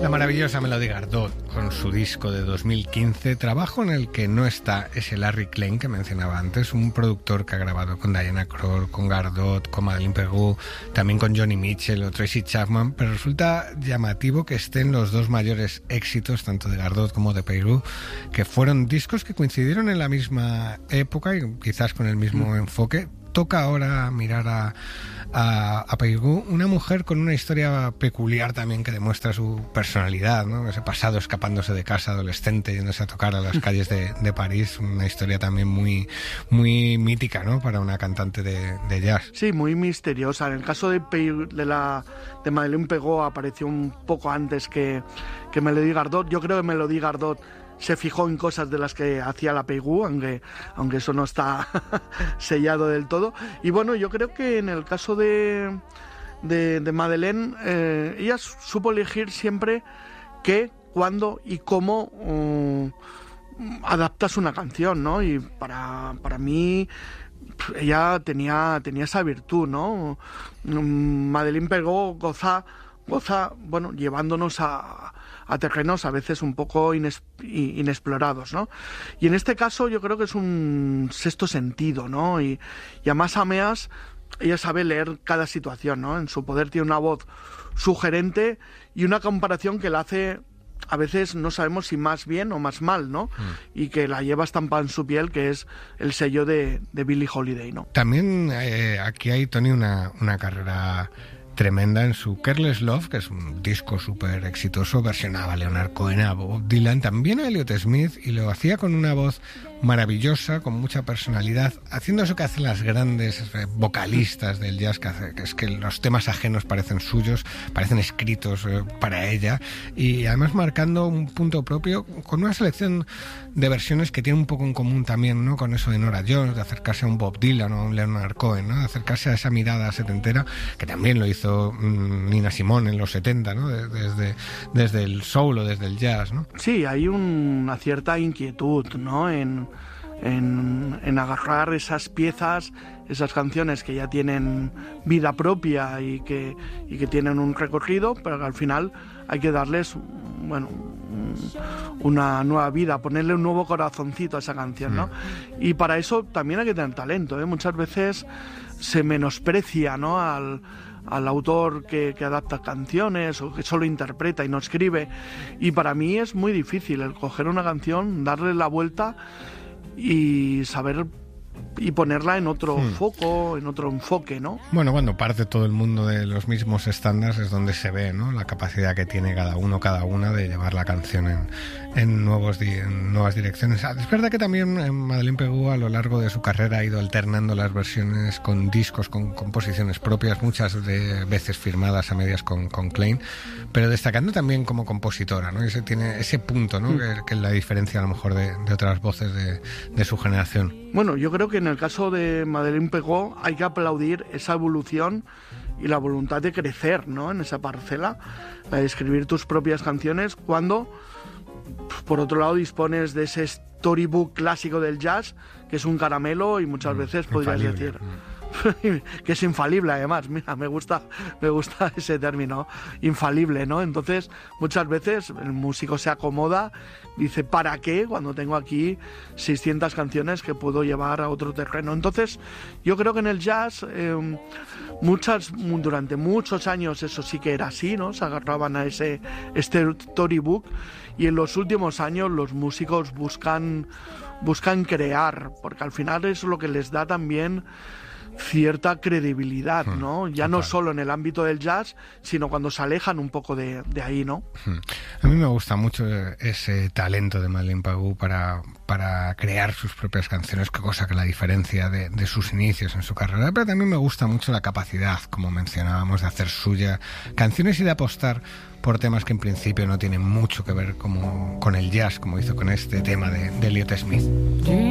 La maravillosa Melody Gardot con su disco de 2015, trabajo en el que no está ese Larry Klein que mencionaba antes, un productor que ha grabado con Diana Krall, con Gardot, con Madeleine Peyroux, también con Johnny Mitchell o Tracy Chapman, pero resulta llamativo que estén los dos mayores éxitos, tanto de Gardot como de Peyroux, que fueron discos que coincidieron en la misma época y quizás con el mismo enfoque. Toca ahora mirar a Peyroux, una mujer con una historia peculiar también que demuestra su personalidad, ¿no? Ese pasado escapándose de casa adolescente, yéndose a tocar a las calles de París, una historia también muy, muy mítica, ¿no? Para una cantante de jazz. Sí, muy misteriosa. En el caso de Madeleine Peyroux apareció un poco antes que Melody Gardot. Yo creo que Melody Gardot se fijó en cosas de las que hacía la Peyroux, aunque eso no está sellado del todo. Y bueno, yo creo que en el caso de Madeleine, ella supo elegir siempre qué, cuándo y cómo adaptas una canción, ¿no? Y para mí ella tenía esa virtud, ¿no? Madeleine Peyroux goza, bueno, llevándonos a terrenos a veces un poco inexplorados, ¿no? Y en este caso yo creo que es un sexto sentido, ¿no? Y a más a meas ella sabe leer cada situación, ¿no? En su poder tiene una voz sugerente y una comparación que la hace, a veces no sabemos si más bien o más mal, ¿no? Y que la lleva estampada en su piel, que es el sello de Billie Holiday, ¿no? También aquí hay, Tony, una carrera tremenda en su Careless Love, que es un disco súper exitoso, versionaba a Leonard Cohen, a Bob Dylan, también a Elliott Smith, y lo hacía con una voz maravillosa, con mucha personalidad, haciendo eso que hacen las grandes vocalistas del jazz, que es que los temas ajenos parecen suyos, parecen escritos para ella, y además marcando un punto propio con una selección de versiones que tiene un poco en común también, ¿no? Con eso de Norah Jones, de acercarse a un Bob Dylan o a un Leonard Cohen, ¿no? De acercarse a esa mirada setentera, que también lo hizo Nina Simone en los 70, ¿no? Desde el soul o desde el jazz, ¿no? Sí, hay una cierta inquietud, ¿no? En agarrar esas piezas, esas canciones que ya tienen vida propia y que tienen un recorrido, pero que al final hay que darles, bueno, una nueva vida, ponerle un nuevo corazoncito a esa canción, ¿no? Y para eso también hay que tener talento, ¿eh? Muchas veces se menosprecia, ¿no? al autor que adapta canciones o que solo interpreta y no escribe, y para mí es muy difícil el coger una canción, darle la vuelta y saber y ponerla en otro foco, en otro enfoque, ¿no? Bueno, cuando parte todo el mundo de los mismos estándares es donde se ve, ¿no? La capacidad que tiene cada una de llevar la canción en nuevas direcciones. Es verdad que también Madeleine Peyroux a lo largo de su carrera ha ido alternando las versiones con discos, con composiciones propias, muchas de veces firmadas a medias con Klein, pero destacando también como compositora, ¿no? Tiene ese punto, ¿no? Que la diferencia a lo mejor de otras voces de su generación. Bueno, yo creo que en el caso de Madeleine Peyroux hay que aplaudir esa evolución y la voluntad de crecer, ¿no? En esa parcela, de escribir tus propias canciones cuando, por otro lado, dispones de ese storybook clásico del jazz, que es un caramelo y muchas veces podrías decir que es infalible. Además, mira, me gusta ese término, infalible, ¿no? Entonces, muchas veces el músico se acomoda, dice, ¿para qué? Cuando tengo aquí 600 canciones que puedo llevar a otro terreno. Entonces, yo creo que en el jazz, durante muchos años eso sí que era así, ¿no? Se agarraban a ese storybook, y en los últimos años los músicos buscan crear, porque al final es lo que les da también cierta credibilidad, ¿no? Ya no solo en el ámbito del jazz, sino cuando se alejan un poco de ahí, ¿no? A mí me gusta mucho ese talento de Madeleine Peyroux para crear sus propias canciones, cosa que la diferencia de sus inicios en su carrera, pero también me gusta mucho la capacidad, como mencionábamos, de hacer suya canciones y de apostar por temas que en principio no tienen mucho que ver con el jazz, como hizo con este tema de Elliott Smith.